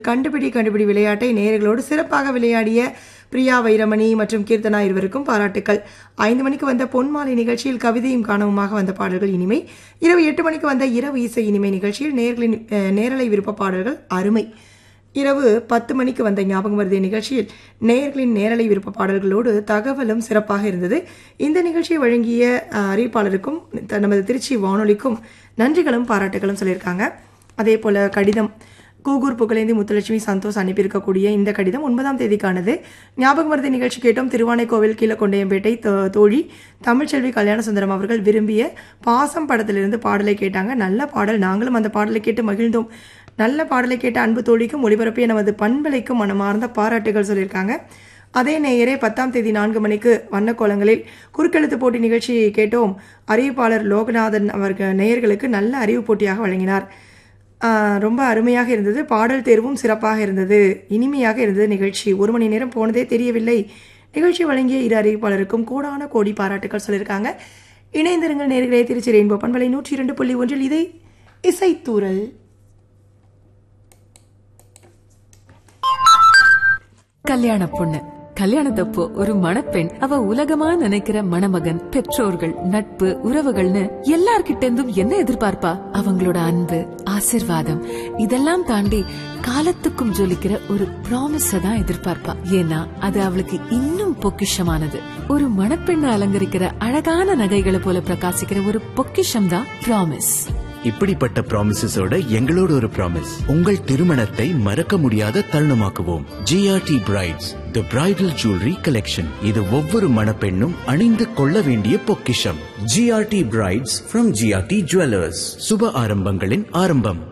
கண்டுபிடி விளையாட்டை நேயர்களோடு சிறப்பாக விளையாடிய பிரியா வைரமணி மற்றும் கீர்த்தனா இருவருக்கும் பாராட்டுக்கள். 5 மணிக்கு வந்த பொன்மாலை நிகழ்ச்சியில் கவிதையும் காணவுமாக வந்த பாடல்கள் இனிமை. இரவு 8 மணிக்கு வந்த இரவு இசை இனிமை நிகழ்ச்சியில் நேயர்களின் நேரலை விருப்ப பாடல்கள் அருமை. இரவு 10 மணிக்கு வந்த ஞாபகம் வருதிய நிகழ்ச்சியில் நேயர்களின் நேரலை விருப்ப பாடல்களோடு தகவலும் சிறப்பாக இருந்தது. இந்த நிகழ்ச்சியை வழங்கிய அறிவிப்பாளருக்கும் நமது திருச்சி வானொலிக்கும் நன்றிகளும் பாராட்டுகளும் சொல்லியிருக்காங்க. அதே போல கடிதம் கூகூர் புகழேந்தி முத்துலட்சுமி சந்தோஷ் அனுப்பியிருக்கக்கூடிய இந்த கடிதம் 9ஆம் தேதிக்கானது. ஞாபகம் வருது நிகழ்ச்சி கேட்டோம். திருவானைக்கோவில் கீழக்கொண்டையம்பேட்டை தோழி தமிழ்ச்செல்வி கல்யாணசுந்தரம் அவர்கள் விரும்பிய பாசம் படத்திலிருந்து பாடலை கேட்டாங்க. நல்ல பாடல், நாங்களும் அந்த பாடலை கேட்டு மகிழ்ந்தோம். நல்ல பாடலை கேட்ட அன்பு தோழிக்கும் ஒளிபரப்பிய நமது பண்பலைக்கும் மனமார்ந்த பாராட்டுகள் சொல்லியிருக்காங்க. அதே நேயரே 10ஆம் தேதி 4 மணிக்கு வண்ணக்கோலங்களில் குறுக்கெழுத்து போட்டி நிகழ்ச்சியை கேட்டோம். அறிவிப்பாளர் லோகநாதன் அவர்கள் நேயர்களுக்கு நல்ல அறிவு போட்டியாக வழங்கினார். ரொம்ப அருமையாக இருந்தது. பாடல் தேர்வும் சிறப்பாக இருந்தது. இனிமையாக இருந்தது நிகழ்ச்சி. 1 மணி நேரம் போனதே தெரியவில்லை. நிகழ்ச்சி வழங்கிய இரு அறிவிப்பாளருக்கும் கோடான கோடி பாராட்டுகள் சொல்லியிருக்காங்க. இணைந்திருங்கள் நேயர்களே. திருச்சி ரெயின்போ பண்பலை 102.1 இதை இசைத்தூரல். கல்யாண பொண்ணு கல்யாணத்தப்போ ஒரு மணப்பெண் அவ உலகமா நினைக்கிற மணமகன், பெற்றோர்கள், நட்பு, உறவுகள்னு எல்லார்கிட்ட இருந்தும் என்ன எதிர்பார்ப்பா? அவங்களோட அன்பு, ஆசிர்வாதம் இதெல்லாம் தாண்டி காலத்துக்கும் ஜொலிக்கிற ஒரு ப்ராமிஸ தான் எதிர்பார்ப்பா. ஏன்னா அது அவளுக்கு இன்னும் பொக்கிஷமானது. ஒரு மணப்பெண்ணை அலங்கரிக்கிற அழகான நகைகளை போல பிரகாசிக்கிற ஒரு பொக்கிஷம் தான் ப்ராமிஸ். இப்படிப்பட்ட ப்ராமிசஸோட எங்களோட ஒரு ப்ராமிஸ், உங்கள் திருமணத்தை மறக்க முடியாத தருணமாக்குவோம். ஜிஆர்டி பிரைட்ஸ் தி பிரைடல் ஜுவல்லரி கலெக்ஷன். இது ஒவ்வொரு மணப்பெண்ணும் அணிந்து கொள்ள வேண்டிய பொக்கிஷம். GRT brides from GRT jewellers. சுப ஆரம்பங்களின் ஆரம்பம்.